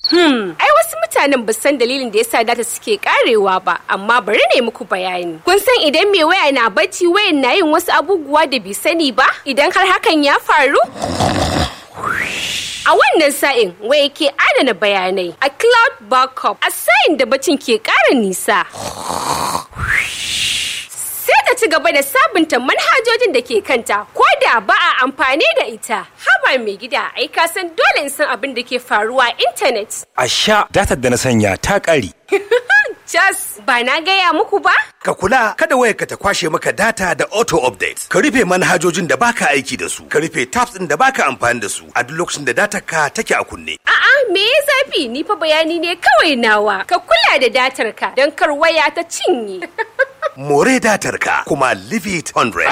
Ai wasu mutanen ba san dalilin da yasa data suke karewa ba, amma bari ne muku bayani. Kun san idan mai waya na bacci wayan na yin wasu abubuwa da bai sani ba? Idan har hakan ya faru? A wannan sa'in waya ke adana bayanai a cloud backup a sa'in da bacin ke ƙara nisa. Sai ta ci gaba da sabunta manhajojin da ke kanta ko da ba a amfani da ita. Haba mai gida, ai ka san dole in san abin da ke faruwa a intanet. A sha datar da na sanya ta ƙare. Jas, ba na gaya muku ba? Ka kula kada wayarka ta kwashe maka data da auto update. Ka rufe manhajojin da baka aiki da su. Ka rufe tabs din da baka amfani da su a duk lokacin da datar ka take a kunne. A'a, me ya zafi? Ni fa bayani ne kawai nawa. Ka kula da datar ka don kar waya ta cinye. More datar ka kuma leave it 100.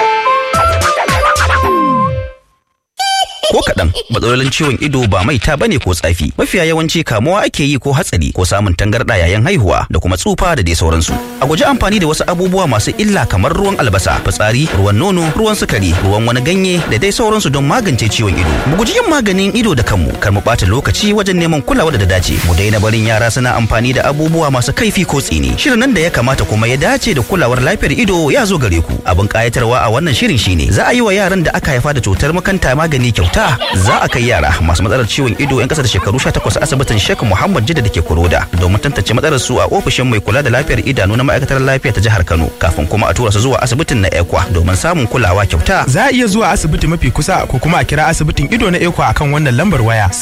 Ko kaɗan matsalolin ciwon ido ba maita bane ko tsafi. Mafiya yawanci kamuwa ake yi ko hatsari ko samun tangarɗa yayin haihuwa da kuma tsufa da dai sauransu. A guji amfani da wasu abubuwa masu illa kamar ruwan albasa, fitsari, ruwan nono, ruwan sukari, ruwan wani ganye da dai sauransu don magance ciwon ido. Mu guji yin maganin ido da kanmu, kar mu ɓata lokaci wajen neman kulawa da dace. Mu daina barin yara suna amfani da abubuwa masu kaifi ko tsini. Shirin nan da ya kamata kuma ya dace da kulawar lafiyar ido ya zo gare ku. Abin ƙayatarwa a wannan shirin shine za a yi wa yaran da aka haifa da cutar makanta magani kyauta. Za a kai yara masu matsalar ciwon ido 'yan ƙasa da shekaru 18 asibitin Sheikh Muhammad Jidda da ke Kuroda domin tantance matsalar su a ofishin mai kula da lafiyar idanu na ma'aikatar lafiya ta jihar Kano kafin kuma a tura su zuwa asibitin na Ekwa domin samun kulawa kyauta. Za a iya zuwa asibiti mafi kusa ko kuma a kira asibitin ido na Ekwa akan wannan lambar waya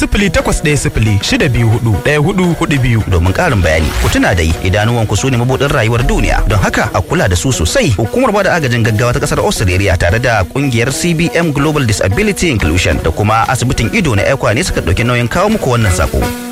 0810621442 domin ƙarin bayani. Ku tuna dai idanuwanku su ne mabudin rayuwar duniya don haka a kula da su sosai. Hukumar bada agajin gaggawa ta ƙasar Australia tare da ƙungiyar CBM Global Disability Inclusion da kuma asibitin ido na Ekwa ne suka ɗauki nauyin kawo muku wannan sako.